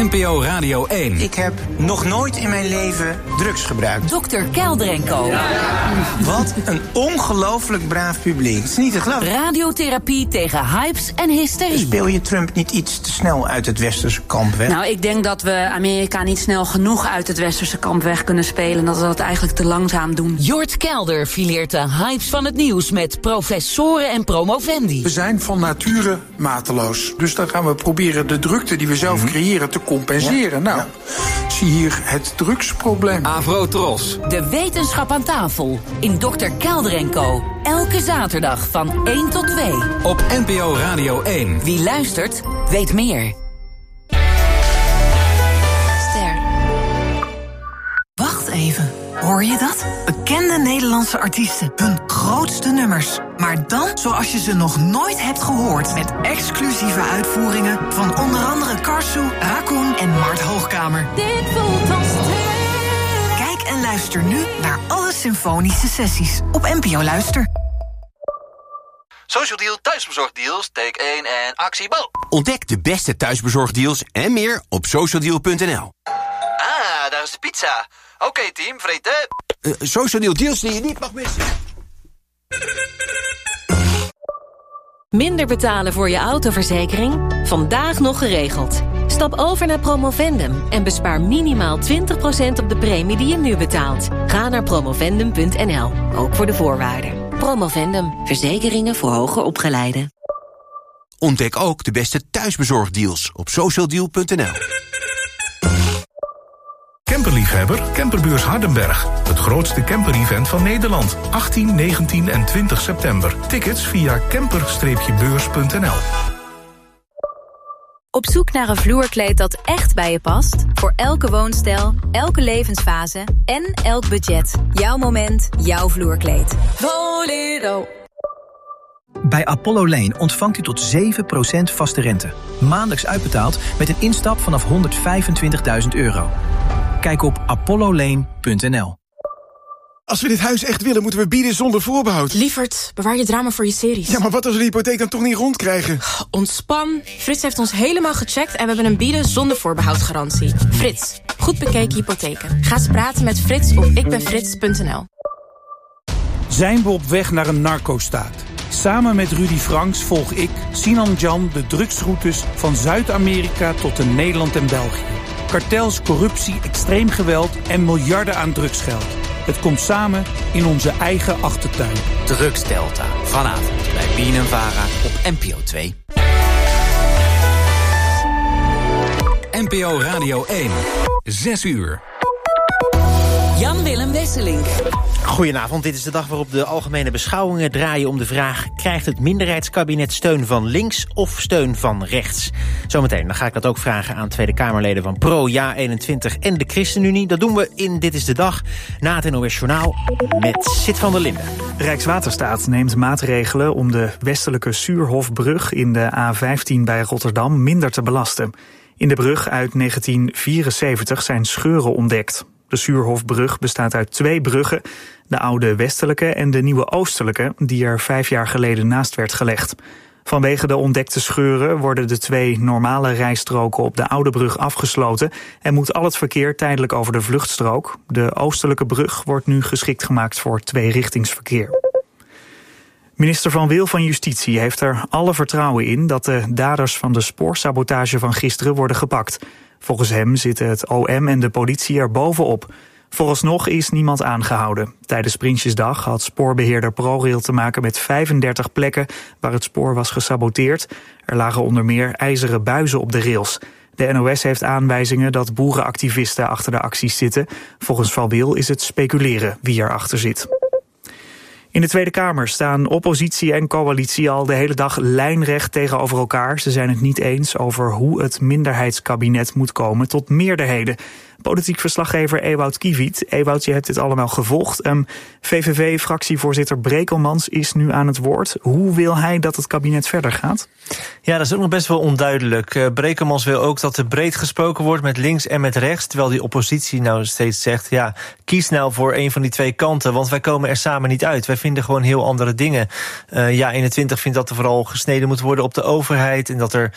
NPO Radio 1. Ik heb nog nooit in mijn leven drugs gebruikt. Dr. Kelder & Co. Wat een ongelooflijk braaf publiek. Het is niet te geloven. Radiotherapie tegen hypes en hysterie. Speel je Trump niet iets te snel uit het westerse kamp weg? Nou, ik denk dat we Amerika niet snel genoeg uit het westerse kamp weg kunnen spelen. En dat we dat eigenlijk te langzaam doen. Jort Kelder fileert de hypes van het nieuws met professoren en promovendi. We zijn van nature mateloos. Dus dan gaan we proberen de drukte die we zelf creëren te compenseren. Ja. Zie hier het drugsprobleem. Avrotros. De wetenschap aan tafel in Dr. Kelder & Co. Elke zaterdag van 1 tot 2. Op NPO Radio 1. Wie luistert, weet meer. Ster. Wacht even. Hoor je dat? Bekende Nederlandse artiesten. Hun grootste nummers. Maar dan zoals je ze nog nooit hebt gehoord. Met exclusieve uitvoeringen van onder andere Karsu, Raccoon en Mart Hoogkamer. Dit voelt als Kijk en luister nu naar alle symfonische sessies op NPO Luister. Social Deal thuisbezorgdeals, take 1 en actie bal. Ontdek de beste thuisbezorgdeals en meer op socialdeal.nl. Ah, daar is de pizza. Oké, team, vreten. Social Deal deals die je niet mag missen. Minder betalen voor je autoverzekering? Vandaag nog geregeld. Stap over naar Promovendum en bespaar minimaal 20% op de premie die je nu betaalt. Ga naar promovendum.nl, ook voor de voorwaarden. Promovendum, verzekeringen voor hoger opgeleiden. Ontdek ook de beste thuisbezorgdeals op socialdeal.nl. Camperliefhebber, Camperbeurs Hardenberg. Het grootste camper-event van Nederland. 18, 19 en 20 september. Tickets via camper-beurs.nl. Op zoek naar een vloerkleed dat echt bij je past? Voor elke woonstijl, elke levensfase en elk budget. Jouw moment, jouw vloerkleed. Bolero. Bij Apollo Lane ontvangt u tot 7% vaste rente. Maandelijks uitbetaald met een instap vanaf €125.000. Kijk op apollolane.nl. Als we dit huis echt willen, moeten we bieden zonder voorbehoud. Lievert, bewaar je drama voor je series. Ja, maar wat als we de hypotheek dan toch niet rondkrijgen? Ontspan. Frits heeft ons helemaal gecheckt en we hebben een bieden zonder voorbehoudgarantie. Frits, goed bekeken hypotheken. Ga eens praten met Frits op ikbenfrits.nl. Zijn we op weg naar een narco-staat? Samen met Rudy Franks volg ik, Sinan Jan, de drugsroutes van Zuid-Amerika tot in Nederland en België. Kartels, corruptie, extreem geweld en miljarden aan drugsgeld. Het komt samen in onze eigen achtertuin. Drugsdelta, vanavond bij BNNVARA op NPO 2. NPO Radio 1, 6 uur. Jan-Willem Wesselink. Goedenavond, dit is de dag waarop de algemene beschouwingen draaien om de vraag: krijgt het minderheidskabinet steun van links of steun van rechts? Zometeen, dan ga ik dat ook vragen aan Tweede Kamerleden van Pro, Ja21 en de ChristenUnie. Dat doen we in Dit is de Dag, na het NOS Journaal met Sid van der Linden. Rijkswaterstaat neemt maatregelen om de westelijke Suurhofbrug in de A15 bij Rotterdam minder te belasten. In de brug uit 1974 zijn scheuren ontdekt. De Suurhofbrug bestaat uit 2 bruggen, de oude westelijke en de nieuwe oostelijke, die er 5 jaar geleden naast werd gelegd. Vanwege de ontdekte scheuren worden de 2 normale rijstroken op de oude brug afgesloten en moet al het verkeer tijdelijk over de vluchtstrook. De oostelijke brug wordt nu geschikt gemaakt voor 2-richtingsverkeer. Minister Van Wil van Justitie heeft er alle vertrouwen in dat de daders van de spoorsabotage van gisteren worden gepakt. Volgens hem zitten het OM en de politie er bovenop. Vooralsnog is niemand aangehouden. Tijdens Prinsjesdag had spoorbeheerder ProRail te maken met 35 plekken waar het spoor was gesaboteerd. Er lagen onder meer ijzeren buizen op de rails. De NOS heeft aanwijzingen dat boerenactivisten achter de acties zitten. Volgens Van Wil is het speculeren wie erachter zit. In de Tweede Kamer staan oppositie en coalitie al de hele dag lijnrecht tegenover elkaar. Ze zijn het niet eens over hoe het minderheidskabinet moet komen tot meerderheden. Politiek verslaggever Ewout Kiewiet. Ewout, je hebt dit allemaal gevolgd. VVV-fractievoorzitter Brekelmans is nu aan het woord. Hoe wil hij dat het kabinet verder gaat? Ja, dat is ook nog best wel onduidelijk. Brekelmans wil ook dat er breed gesproken wordt met links en met rechts, terwijl die oppositie nou steeds zegt, ja, kies nou voor een van die 2 kanten, want wij komen er samen niet uit. Wij vinden gewoon heel andere dingen. Ja21 vindt dat er vooral gesneden moet worden op de overheid en dat er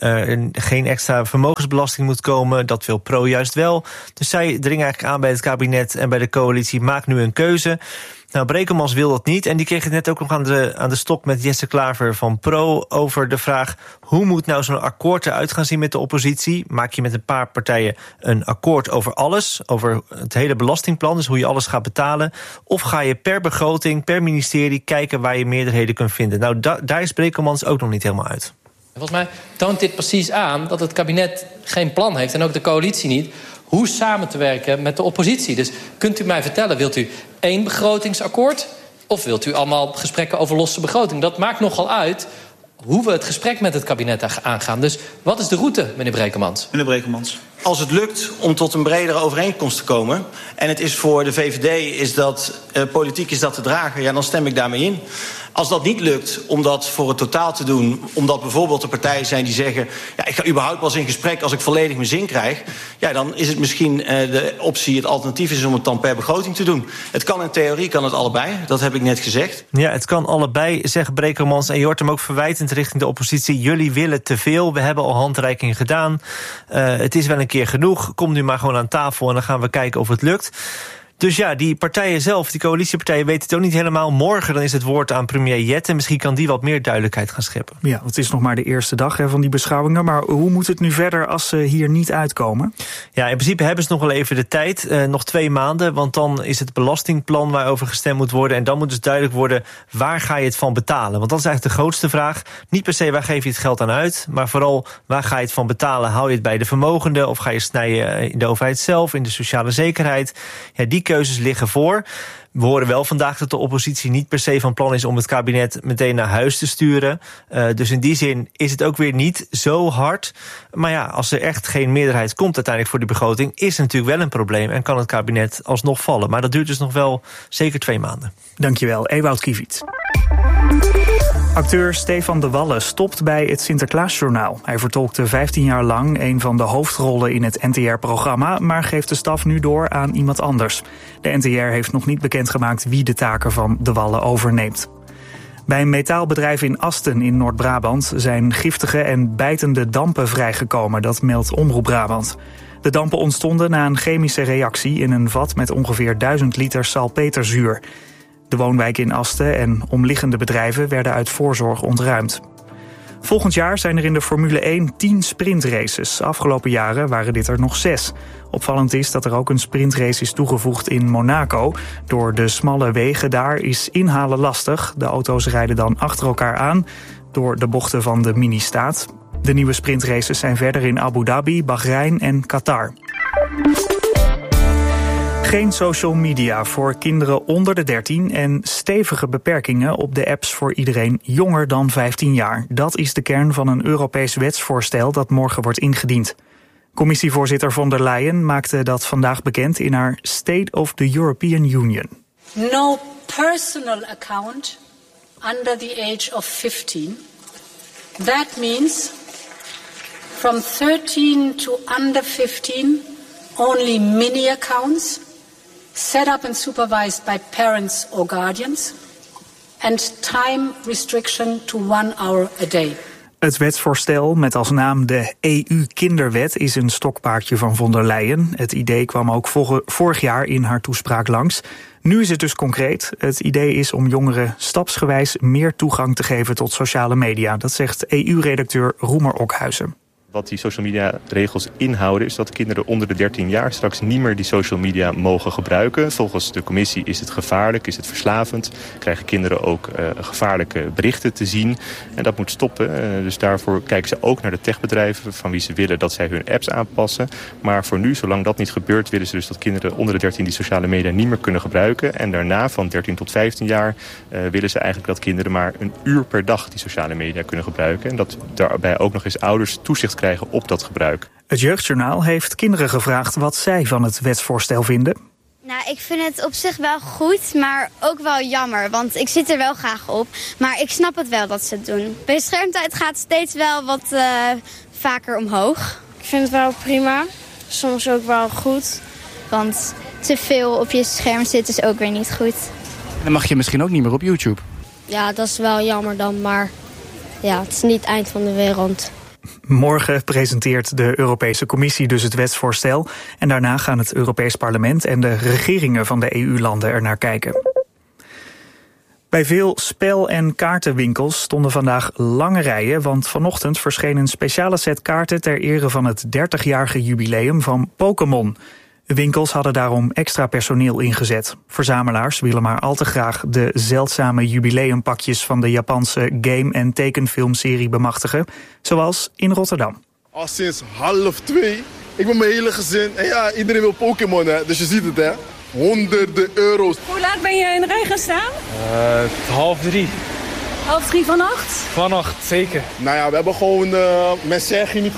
geen extra vermogensbelasting moet komen. Dat wil Pro juist wel. Dus zij dringen eigenlijk aan bij het kabinet en bij de coalitie, maak nu een keuze. Nou, Brekelmans wil dat niet. En die kreeg het net ook nog aan de stok met Jesse Klaver van Pro over de vraag, hoe moet nou zo'n akkoord eruit gaan zien met de oppositie? Maak je met een paar partijen een akkoord over alles, over het hele belastingplan, dus hoe je alles gaat betalen? Of ga je per begroting, per ministerie kijken waar je meerderheden kunt vinden? Nou, daar is Brekelmans ook nog niet helemaal uit. Volgens mij toont dit precies aan dat het kabinet geen plan heeft en ook de coalitie niet, hoe samen te werken met de oppositie. Dus kunt u mij vertellen, wilt u 1 begrotingsakkoord of wilt u allemaal gesprekken over losse begroting? Dat maakt nogal uit hoe we het gesprek met het kabinet aangaan. Dus wat is de route, meneer Brekelmans? Meneer Brekelmans, als het lukt om tot een bredere overeenkomst te komen, en het is voor de VVD politiek is dat te dragen, ja, dan stem ik daarmee in. Als dat niet lukt om dat voor het totaal te doen, omdat bijvoorbeeld er partijen zijn die zeggen, ja, ik ga überhaupt pas in gesprek als ik volledig mijn zin krijg, ja, dan is het misschien de optie, het alternatief is om het dan per begroting te doen. Het kan in theorie, kan het allebei, dat heb ik net gezegd. Ja, het kan allebei, zegt Brekelmans. En je hoort hem ook verwijtend richting de oppositie. Jullie willen te veel, we hebben al handreiking gedaan. Het is wel een keer genoeg, kom nu maar gewoon aan tafel en dan gaan we kijken of het lukt. Dus ja, die partijen zelf, die coalitiepartijen, weten het ook niet helemaal. Morgen dan is het woord aan premier Jette. Misschien kan die wat meer duidelijkheid gaan scheppen. Ja, het is nog maar de eerste dag van die beschouwingen. Maar hoe moet het nu verder als ze hier niet uitkomen? Ja, in principe hebben ze nog wel even de tijd. Nog 2 maanden, want dan is het belastingplan waarover gestemd moet worden. En dan moet dus duidelijk worden, waar ga je het van betalen? Want dat is eigenlijk de grootste vraag. Niet per se, waar geef je het geld aan uit? Maar vooral, waar ga je het van betalen? Hou je het bij de vermogenden? Of ga je snijden in de overheid zelf, in de sociale zekerheid? Ja, die keuzes liggen voor. We horen wel vandaag dat de oppositie niet per se van plan is om het kabinet meteen naar huis te sturen. Dus in die zin is het ook weer niet zo hard. Maar ja, als er echt geen meerderheid komt uiteindelijk voor die begroting, is het natuurlijk wel een probleem en kan het kabinet alsnog vallen. Maar dat duurt dus nog wel zeker 2 maanden. Dankjewel, Ewout Kiviet. Acteur Stefan de Wallen stopt bij het Sinterklaasjournaal. Hij vertolkte 15 jaar lang een van de hoofdrollen in het NTR-programma, maar geeft de staf nu door aan iemand anders. De NTR heeft nog niet bekendgemaakt wie de taken van de Wallen overneemt. Bij een metaalbedrijf in Asten in Noord-Brabant zijn giftige en bijtende dampen vrijgekomen, dat meldt Omroep Brabant. De dampen ontstonden na een chemische reactie in een vat met ongeveer 1000 liter salpeterzuur. De woonwijk in Asten en omliggende bedrijven werden uit voorzorg ontruimd. Volgend jaar zijn er in de Formule 1 10 sprintraces. Afgelopen jaren waren dit er nog 6. Opvallend is dat er ook een sprintrace is toegevoegd in Monaco. Door de smalle wegen daar is inhalen lastig. De auto's rijden dan achter elkaar aan door de bochten van de mini-staat. De nieuwe sprintraces zijn verder in Abu Dhabi, Bahrein en Qatar. Geen social media voor kinderen onder de 13 en stevige beperkingen op de apps voor iedereen jonger dan 15 jaar. Dat is de kern van een Europees wetsvoorstel dat morgen wordt ingediend. Commissievoorzitter von der Leyen maakte dat vandaag bekend in haar State of the European Union. No personal account under the age of 15. That means from 13 to under 15 only mini accounts set up and supervised by parents or guardians, and time restriction to 1 hour a day. Het wetsvoorstel met als naam de EU-kinderwet is een stokpaardje van von der Leyen. Het idee kwam ook vorig jaar in haar toespraak langs. Nu is het dus concreet. Het idee is om jongeren stapsgewijs meer toegang te geven tot sociale media. Dat zegt EU-redacteur Roemer Okhuizen. Wat die social media regels inhouden is dat kinderen onder de 13 jaar straks niet meer die social media mogen gebruiken. Volgens de commissie is het gevaarlijk, is het verslavend. Krijgen kinderen ook gevaarlijke berichten te zien. En dat moet stoppen. Dus daarvoor kijken ze ook naar de techbedrijven van wie ze willen dat zij hun apps aanpassen. Maar voor nu, zolang dat niet gebeurt, willen ze dus dat kinderen onder de 13 die sociale media niet meer kunnen gebruiken. En daarna, van 13 tot 15 jaar, willen ze eigenlijk dat kinderen maar 1 uur per dag die sociale media kunnen gebruiken. En dat daarbij ook nog eens ouders toezicht krijgen op dat gebruik. Het Jeugdjournaal heeft kinderen gevraagd wat zij van het wetsvoorstel vinden. Nou, ik vind het op zich wel goed, maar ook wel jammer. Want ik zit er wel graag op. Maar ik snap het wel dat ze het doen. Bij schermtijd gaat steeds wel wat vaker omhoog. Ik vind het wel prima. Soms ook wel goed. Want te veel op je scherm zitten is ook weer niet goed. Dan mag je misschien ook niet meer op YouTube. Ja, dat is wel jammer dan, maar ja, het is niet het eind van de wereld. Morgen presenteert de Europese Commissie dus het wetsvoorstel. En daarna gaan het Europees Parlement en de regeringen van de EU-landen er naar kijken. Bij veel spel- en kaartenwinkels stonden vandaag lange rijen, want vanochtend verscheen een speciale set kaarten ter ere van het 30-jarige jubileum van Pokémon. De winkels hadden daarom extra personeel ingezet. Verzamelaars willen maar al te graag de zeldzame jubileumpakjes van de Japanse game- en tekenfilmserie bemachtigen, zoals in Rotterdam. Al sinds 1:30. Ik ben mijn hele gezin en ja, iedereen wil Pokémon, hè, dus je ziet het, hè. Honderden euro's. Hoe laat ben je in de rij gaan staan? 2:30. 2:30 vannacht? Vannacht, zeker. Nou ja, we hebben gewoon met Sergi niet